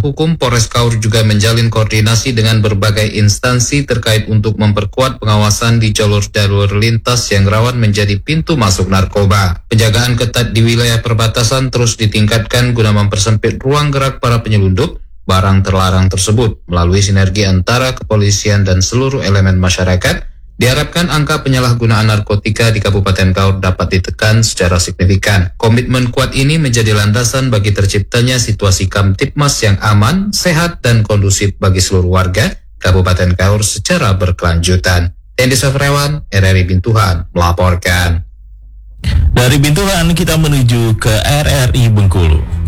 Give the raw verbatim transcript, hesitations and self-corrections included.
Hukum, Polres Kaur juga menjalin koordinasi dengan berbagai instansi terkait untuk memperkuat pengawasan di jalur-jalur lintas yang rawan menjadi pintu masuk narkoba. Penjagaan ketat di wilayah perbatasan terus ditingkatkan guna mempersempit ruang gerak para penyelundup barang terlarang tersebut. Melalui sinergi antara kepolisian dan seluruh elemen masyarakat, diharapkan angka penyalahgunaan narkotika di Kabupaten Kaur dapat ditekan secara signifikan. Komitmen kuat ini menjadi landasan bagi terciptanya situasi Kamtipmas yang aman, sehat, dan kondusif bagi seluruh warga Kabupaten Kaur secara berkelanjutan. Tendi Safrewan, R R I Bintuhan, melaporkan. Dari Bintuhan kita menuju ke R R I Bengkulu.